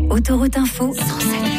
Autoroute Info 107.7.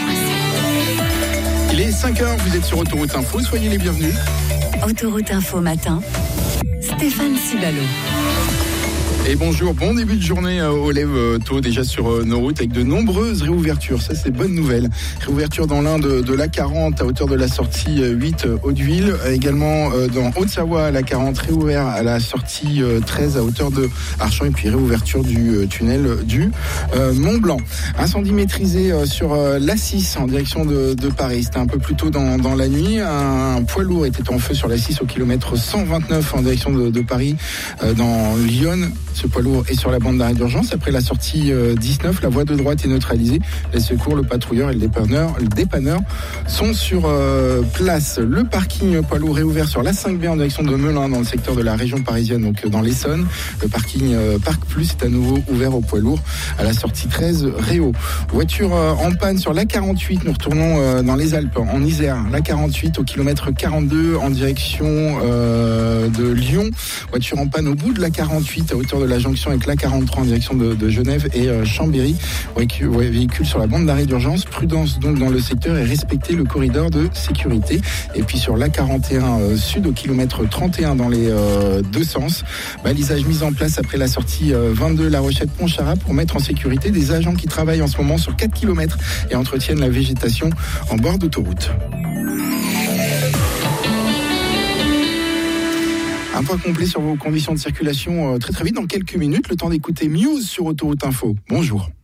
Il est 5h, vous êtes sur Autoroute Info, soyez les bienvenus. Autoroute Info matin, Stéphane Cibalo. Et bonjour, bon début de journée au lève tôt déjà sur nos routes avec de nombreuses réouvertures, ça c'est bonne nouvelle. Réouverture dans l'Ain de l'A40 à hauteur de la sortie 8 Hauteville, également dans Haute-Savoie à l'A40 réouvert à la sortie 13 à hauteur de Archamps et puis réouverture du tunnel du Mont-Blanc. Incendie maîtrisé sur l'A6 en direction de Paris, c'était un peu plus tôt dans la nuit. Un poids lourd était en feu sur l'A6 au kilomètre 129 en direction de Paris dans Lyon. Ce poids lourd est sur la bande d'arrêt d'urgence. Après la sortie 19, la voie de droite est neutralisée. Les secours, le patrouilleur et le dépanneur sont sur place. Le parking poids lourd est ouvert sur l'A5B en direction de Melun dans le secteur de la région parisienne, donc dans l'Essonne. Le parking Parc Plus est à nouveau ouvert au poids lourd à la sortie 13 Réau. Voiture en panne sur l'A48. Nous retournons dans les Alpes, en Isère. L'A48 au kilomètre 42 en direction de Lyon. Voiture en panne au bout de l'A48 à hauteur de la jonction avec l'A43 en direction de Genève et Chambéry. Véhicule sur la bande d'arrêt d'urgence. Prudence donc dans le secteur et respecter le corridor de sécurité. Et puis sur l'A41 sud au kilomètre 31 dans les deux sens. Balisage mis en place après la sortie 22 La Rochette-Pontcharrat pour mettre en sécurité des agents qui travaillent en ce moment sur 4 km et entretiennent la végétation en bord d'autoroute. Un point complet sur vos conditions de circulation très vite dans quelques minutes. Le temps d'écouter Muse sur Autoroute Info. Bonjour.